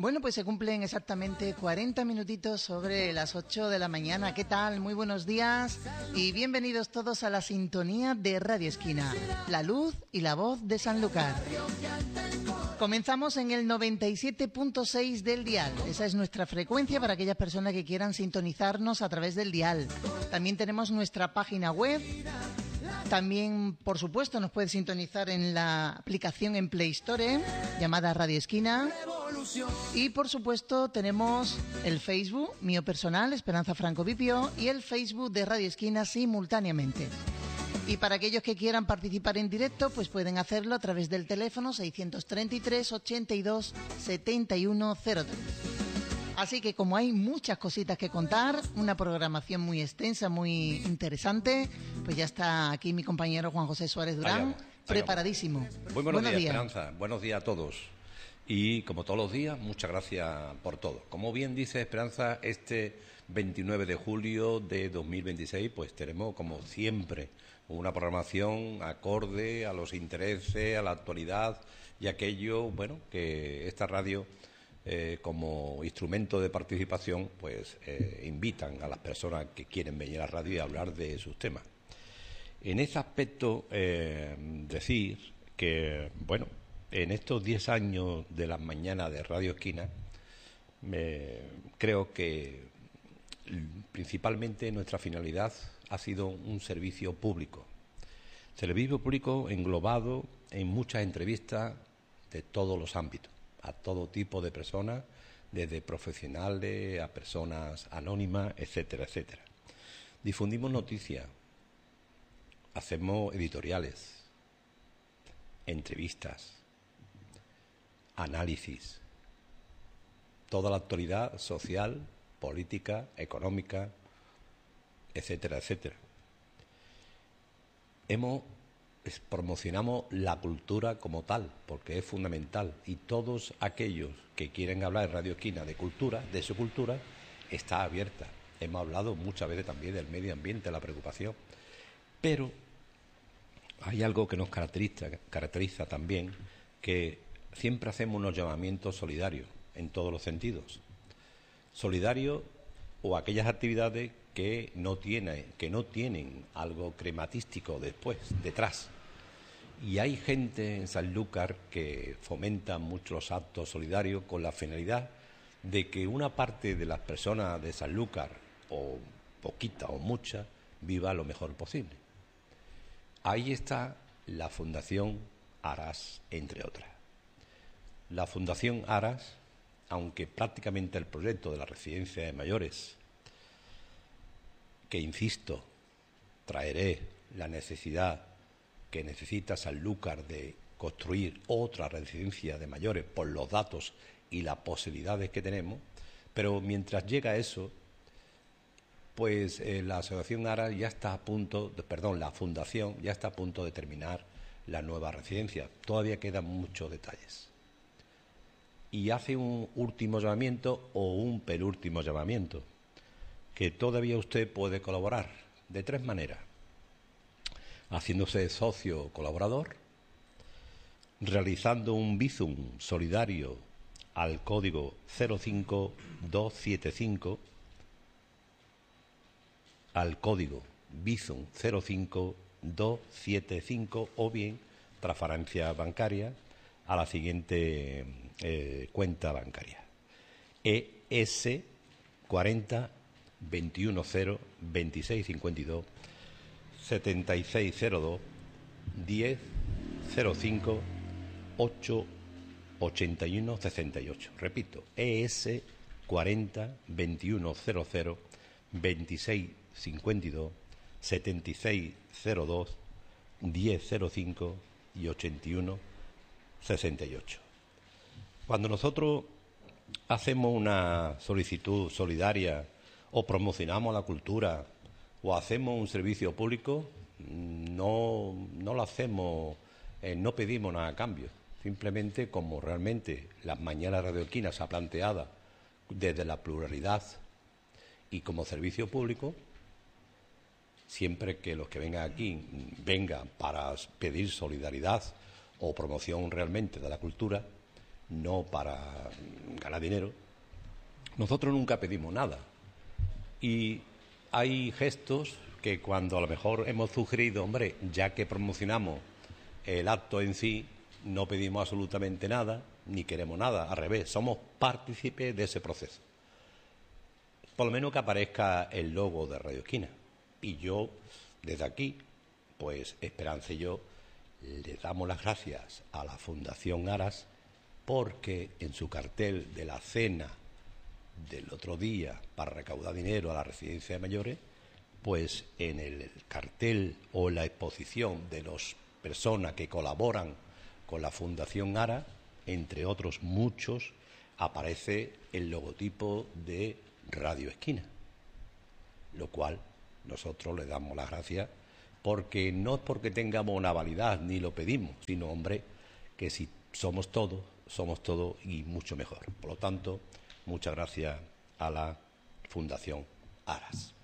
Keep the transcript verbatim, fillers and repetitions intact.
Bueno, pues se cumplen exactamente cuarenta minutitos sobre las ocho de la mañana. ¿Qué tal? Muy buenos días y bienvenidos todos a la sintonía de Radio Esquina, la luz y la voz de Sanlúcar. Comenzamos en el noventa y siete punto seis del dial. Esa es nuestra frecuencia para aquellas personas que quieran sintonizarnos a través del dial. También tenemos nuestra página web. También, por supuesto, nos puede sintonizar en la aplicación en Play Store, llamada Radio Esquina. Y, por supuesto, tenemos el Facebook mío personal, Esperanza Franco Vipio, y el Facebook de Radio Esquina simultáneamente. Y para aquellos que quieran participar en directo, pues pueden hacerlo a través del teléfono seiscientos treinta y tres, ochenta y dos, setenta y uno cero tres. Así que como hay muchas cositas que contar, una programación muy extensa, muy interesante, pues ya está aquí mi compañero Juan José Suárez Durán, Allá, allá preparadísimo. Muy buenos, buenos días, días, Esperanza. Buenos días a todos. Y como todos los días, muchas gracias por todo. Como bien dice Esperanza, este veintinueve de julio de dos mil veintiséis, pues tenemos, como siempre, una programación acorde a los intereses, a la actualidad y aquello, bueno, que esta radio, eh, como instrumento de participación, pues eh, invitan a las personas que quieren venir a la radio y hablar de sus temas. En ese aspecto, eh, decir que, bueno, en estos diez años de las mañanas de Radio Esquina, me, creo que principalmente nuestra finalidad ha sido un servicio público. Servicio público englobado en muchas entrevistas de todos los ámbitos, a todo tipo de personas, desde profesionales a personas anónimas, etcétera, etcétera. Difundimos noticias, hacemos editoriales, entrevistas, análisis, toda la actualidad social, política, económica, etcétera, etcétera. Hemos promocionamos la cultura como tal, porque es fundamental, y todos aquellos que quieren hablar en Radio Esquina de cultura, de su cultura, está abierta. Hemos hablado muchas veces también del medio ambiente, la preocupación, pero hay algo que nos caracteriza, caracteriza también, que siempre hacemos unos llamamientos solidarios en todos los sentidos. Solidarios o aquellas actividades que no tienen, que no tienen algo crematístico después, detrás. Y hay gente en Sanlúcar que fomenta muchos actos solidarios con la finalidad de que una parte de las personas de Sanlúcar, o poquita o mucha, viva lo mejor posible. Ahí está la Fundación Aras, entre otras. La Fundación Aras, aunque prácticamente el proyecto de la residencia de mayores, que insisto, traeré la necesidad que necesita Sanlúcar de construir otra residencia de mayores por los datos y las posibilidades que tenemos, pero mientras llega eso, pues eh, la Asociación Aras ya está a punto, de, perdón, la Fundación ya está a punto de terminar la nueva residencia. Todavía quedan muchos detalles. Y hace un último llamamiento o un penúltimo llamamiento, que todavía usted puede colaborar de tres maneras: haciéndose socio colaborador, realizando un bizum solidario al código cero cinco dos siete cinco, al código bizum cero cinco dos siete cinco, o bien transferencia bancaria a la siguiente eh, cuenta bancaria: E S cuarenta veintiuno cero veintiséis cincuenta y dos setenta y seis cero dos diez cero cinco ocho ochenta y uno sesenta y ocho. Repito, E S cuarenta veintiuno cero cero veintiséis cincuenta y dos setenta y seis cero dos diez cero cinco y ochenta y uno sesenta y ocho. Cuando nosotros hacemos una solicitud solidaria o promocionamos la cultura o hacemos un servicio público, no, no lo hacemos, eh, no pedimos nada a cambio. Simplemente, como realmente las mañanas Radio Esquina se ha planteado desde la pluralidad y como servicio público, siempre que los que vengan aquí vengan para pedir solidaridad o promoción realmente de la cultura, no para ganar dinero, nosotros nunca pedimos nada. Y hay gestos que cuando a lo mejor hemos sugerido, hombre, ya que promocionamos el acto en sí, no pedimos absolutamente nada, ni queremos nada, al revés, somos partícipes de ese proceso. Por lo menos que aparezca el logo de Radio Esquina. Y yo, desde aquí, pues Esperanza y yo, le damos las gracias a la Fundación Aras porque en su cartel de la cena del otro día para recaudar dinero a la residencia de mayores, pues en el cartel o la exposición de las personas que colaboran con la Fundación Aras, entre otros muchos, aparece el logotipo de Radio Esquina, lo cual nosotros le damos las gracias porque no es porque tengamos una validad ni lo pedimos, sino, hombre, que si somos todos, somos todos y mucho mejor. Por lo tanto, muchas gracias a la Fundación Aras.